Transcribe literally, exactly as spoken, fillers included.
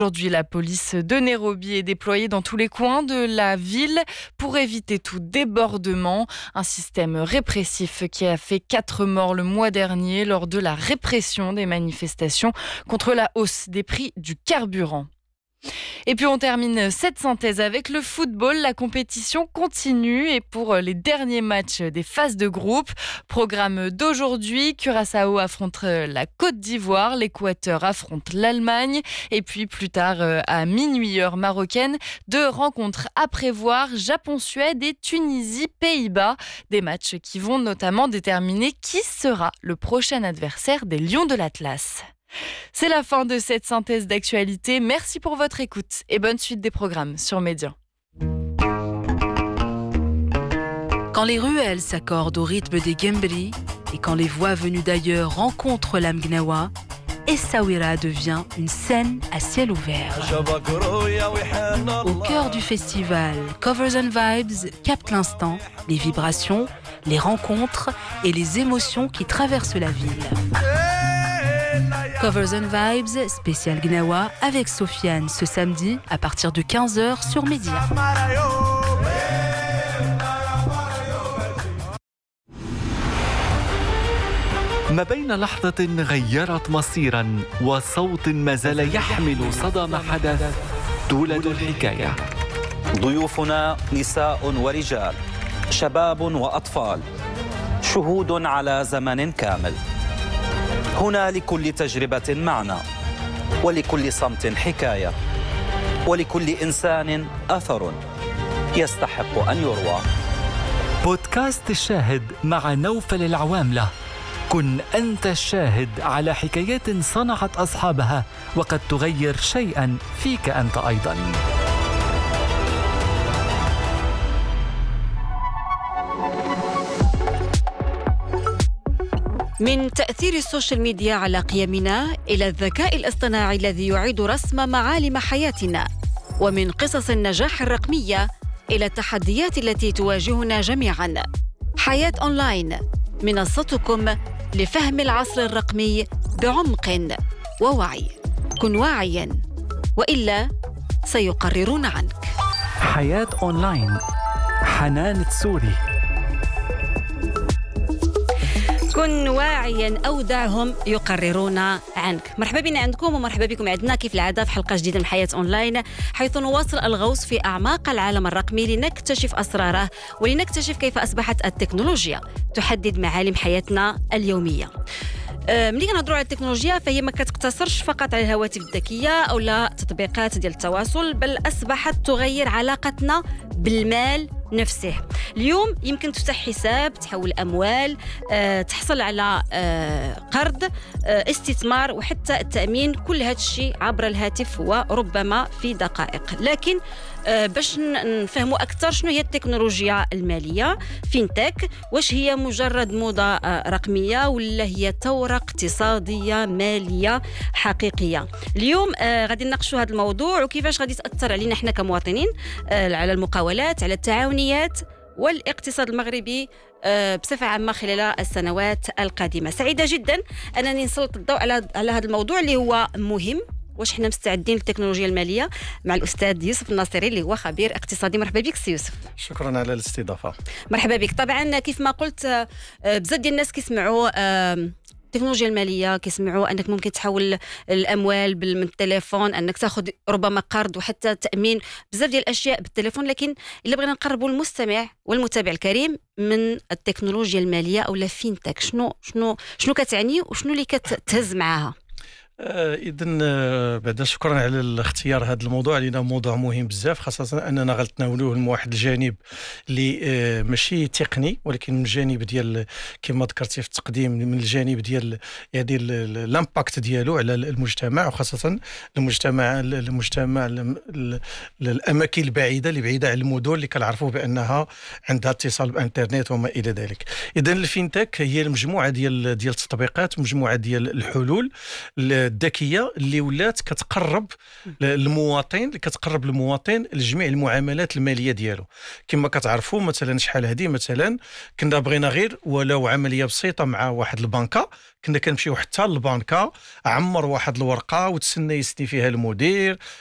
Aujourd'hui, la police de Nairobi est déployée dans tous les coins de la ville pour éviter tout débordement. Un système répressif qui a fait quatre morts le mois dernier lors de la répression des manifestations contre la hausse des prix du carburant. Et puis on termine cette synthèse avec le football. La compétition continue et pour les derniers matchs des phases de groupe, programme d'aujourd'hui, Curaçao affronte la Côte d'Ivoire, l'Équateur affronte l'Allemagne et puis plus tard à minuit heure marocaine, deux rencontres à prévoir, Japon-Suède et Tunisie-Pays-Bas. Des matchs qui vont notamment déterminer qui sera le prochain adversaire des Lions de l'Atlas. C'est la fin de cette synthèse d'actualité. Merci pour votre écoute et bonne suite des programmes sur Média. Quand les ruelles s'accordent au rythme des Gembri et quand les voix venues d'ailleurs rencontrent l'âme gnawa, Essaouira devient une scène à ciel ouvert. Au cœur du festival, Covers and Vibes capte l'instant, les vibrations, les rencontres et les émotions qui traversent la ville. Covers and Vibes, spécial Gnawa avec Sofiane ce samedi à partir de quinze heures sur Média. ما بين لحظة غيرت مصيرا وصوت ما زال يحمل صدى ما حدث تولد الحكاية. ضيوفنا نساء ورجال، شباب وأطفال، شهود على زمن كامل. هنا لكل تجربة معنى، ولكل صمت حكاية، ولكل إنسان أثر يستحق أن يروى. بودكاست الشاهد مع نوفل العواملة. كن أنت الشاهد على حكايات صنعت أصحابها وقد تغير شيئا فيك أنت أيضا. من تأثير السوشيال ميديا على قيمنا إلى الذكاء الاصطناعي الذي يعيد رسم معالم حياتنا، ومن قصص النجاح الرقمية إلى التحديات التي تواجهنا جميعاً. حياة أونلاين، منصتكم لفهم العصر الرقمي بعمق ووعي. كن واعياً وإلا سيقررون عنك. حياة أونلاين، حنان تسوري. كن واعياً أو دعهم يقررون عنك. مرحبا بنا عندكم ومرحبا بكم عندنا كيف العادة في حلقة جديدة من حياة أونلاين، حيث نواصل الغوص في أعماق العالم الرقمي لنكتشف أسراره ولنكتشف كيف أصبحت التكنولوجيا تحدد معالم حياتنا اليومية. ملي كنهضروا على التكنولوجيا فهي ما كتقتصرش فقط على الهواتف الذكية أو لا تطبيقات ديال التواصل، بل أصبحت تغير علاقتنا بالمال نفسه. اليوم يمكن تفتح حساب، تحول أموال، أه، تحصل على أه، قرض، أه، استثمار وحتى التأمين، كل هذا الشيء عبر الهاتف وربما في دقائق. لكن أه، باش نفهموا أكثر شنو هي التكنولوجيا المالية فينتك، واش هي مجرد موضة أه، رقمية ولا هي ثورة اقتصادية مالية حقيقية. اليوم أه، غادي نناقشوا هذا الموضوع وكيفاش غادي تأثر علينا احنا كمواطنين، أه، على المقاولات، على التعاونيات والاقتصاد المغربي بصفة عامة خلال السنوات القادمة. سعيدة جدا أنني نسلط الضوء على على هذا الموضوع اللي هو مهم، واش احنا مستعدين للتكنولوجيا المالية، مع الأستاذ يوسف الناصري اللي هو خبير اقتصادي. مرحبا بك سي يوسف. شكرا على الاستضافة. مرحبا بك. طبعا كيف ما قلت بزاف ديال الناس كيسمعوا التكنولوجيا المالية كيسمعوا أنك ممكن تحول الأموال من التليفون، أنك تأخذ ربما قرض وحتى تأمين، بزاف ديال الأشياء بالتليفون. لكن إلا بغينا نقربوا المستمع والمتابع الكريم من التكنولوجيا المالية أو لا فينتك، شنو شنو شنو كتعني وشنو اللي كتهز معاها؟ إذن بعد شكرا على الاختيار هذا الموضوع، لأنه موضوع مهم بزاف، خاصة أننا غنتناولوه من واحد الجانب اللي ماشي تقني، ولكن من الجانب ديال كما ذكرتي في التقديم، من الجانب ديال يعني الامباكت ديالو على المجتمع، وخاصة المجتمع المجتمع الأماكن البعيدة اللي بعيدة عن المدن اللي كنعرفوا بأنها عندها اتصال بإنترنت وما إلى ذلك. إذن الفينتك هي المجموعة ديال ديال التطبيقات، مجموعة ديال الحلول الذكيه اللي ولات كتقرب للمواطن كتقرب المواطن لجميع المعاملات الماليه ديالو. كما كتعرفوا مثلا شحال هذه مثلا كنا بغينا غير ولو عمليه بسيطه مع واحد البنكه، كنا كنمشيو حتى للبنكه عمر واحد الورقه وتسنى يسني فيها المدير